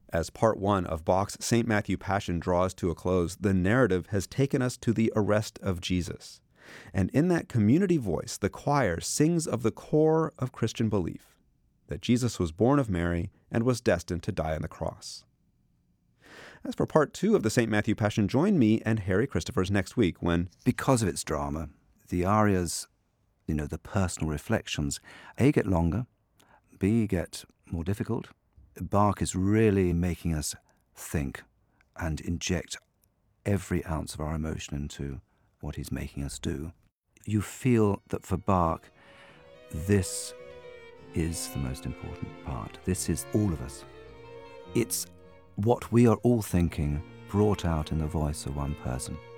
As part one of Bach's St. Matthew Passion draws to a close, the narrative has taken us to the arrest of Jesus. And in that community voice, the choir sings of the core of Christian belief, that Jesus was born of Mary and was destined to die on the cross. As for part two of the St. Matthew Passion, join me and Harry Christophers next week when, because of its drama, the arias, the personal reflections, A, get longer, B, get more difficult. Bach is really making us think and inject every ounce of our emotion into what he's making us do. You feel that for Bach, this is the most important part. This is all of us. It's what we are all thinking brought out in the voice of one person.